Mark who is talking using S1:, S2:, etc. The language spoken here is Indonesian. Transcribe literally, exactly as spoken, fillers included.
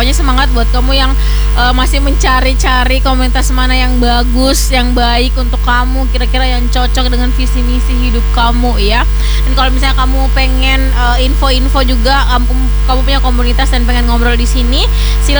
S1: Pokoknya semangat buat kamu yang uh, masih mencari-cari komunitas mana yang bagus, yang baik untuk kamu, kira-kira yang cocok dengan visi misi hidup kamu ya. Dan kalau misalnya kamu pengen uh, info-info juga, kamu kamu punya komunitas dan pengen ngobrol di sini, silahkan